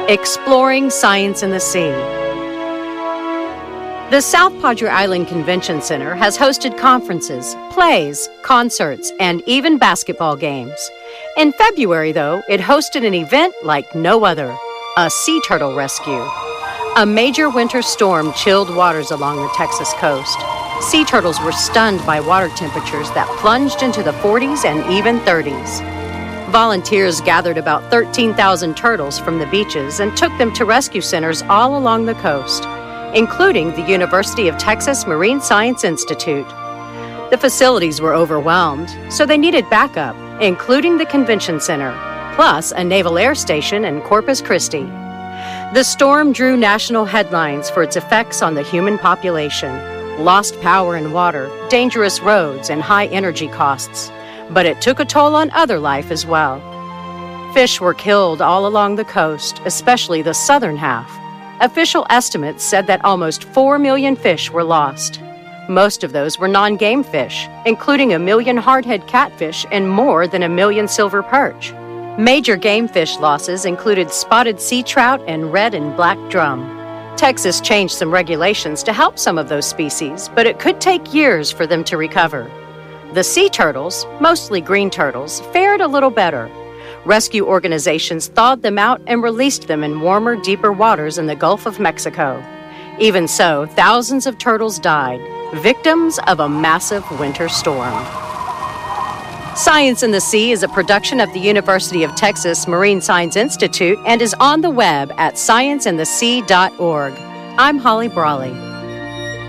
Exploring Science in the Sea. The South Padre Island Convention Center has hosted conferences, plays, concerts, and even basketball games. In February, though, it hosted an event like no other, a sea turtle rescue. A major winter storm chilled waters along the Texas coast. Sea turtles were stunned by water temperatures that plunged into the 40s and even 30s. Volunteers gathered about 13,000 turtles from the beaches and took them to rescue centers all along the coast, including the University of Texas Marine Science Institute. The facilities were overwhelmed, so they needed backup, including the convention center, plus a naval air station in Corpus Christi. The storm drew national headlines for its effects on the human population: lost power and water, dangerous roads, and high energy costs. But it took a toll on other life as well. Fish were killed all along the coast, especially the southern half. Official estimates said that almost 4 million fish were lost. Most of those were non-game fish, including 1 million hardhead catfish and more than 1 million silver perch. Major game fish losses included spotted sea trout and red and black drum. Texas changed some regulations to help some of those species, but it could take years for them to recover. The sea turtles, mostly green turtles, fared a little better. Rescue organizations thawed them out and released them in warmer, deeper waters in the Gulf of Mexico. Even so, thousands of turtles died, victims of a massive winter storm. Science in the Sea is a production of the University of Texas Marine Science Institute and is on the web at scienceinthesea.org. I'm Holly Brawley.